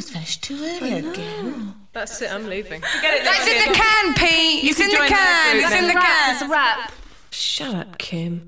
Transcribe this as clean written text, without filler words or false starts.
finished too early again. That's it, I'm leaving. That's in the can, Pete. It's in the can. It's in the can. It's a wrap. Shut up, Kim.